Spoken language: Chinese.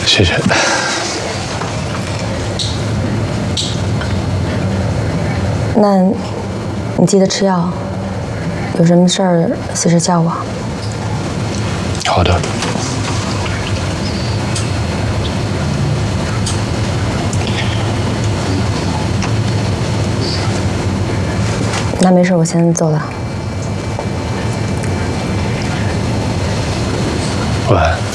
谢谢。 那你记得吃药，有什么事儿随时叫我。 好的。 那没事，我先走了。 晚安。